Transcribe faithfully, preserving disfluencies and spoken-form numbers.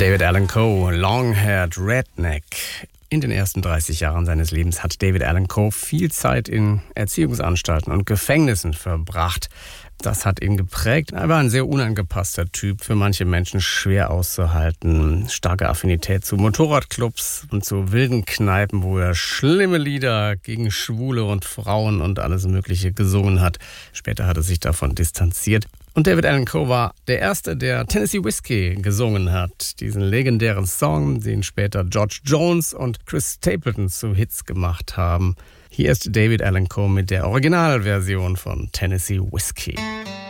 David Allan Coe, Long-Haired Redneck. In den ersten dreißig Jahren seines Lebens hat David Allan Coe viel Zeit in Erziehungsanstalten und Gefängnissen verbracht. Das hat ihn geprägt. Er war ein sehr unangepasster Typ, für manche Menschen schwer auszuhalten. Starke Affinität zu Motorradclubs und zu wilden Kneipen, wo er schlimme Lieder gegen Schwule und Frauen und alles Mögliche gesungen hat. Später hat er sich davon distanziert. Und David Allan Coe war der Erste, der Tennessee Whiskey gesungen hat. Diesen legendären Song, den später George Jones und Chris Stapleton zu Hits gemacht haben. Hier ist David Allan Coe mit der Originalversion von Tennessee Whiskey.